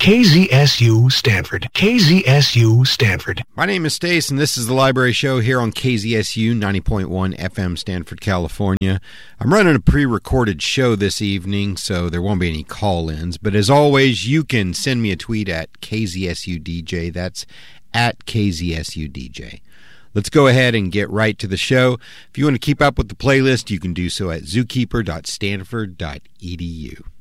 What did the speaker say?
KZSU Stanford. KZSU Stanford. My name is Stace, and this is the Library Show here on KZSU 90.1 FM, Stanford, California. I'm running a pre-recorded show this evening, so there won't be any call-ins. But as always, you can send me a tweet at KZSUDJ. That's at KZSUDJ. Let's go ahead and get right to the show. If you want to keep up with the playlist, you can do so at zookeeper.stanford.edu.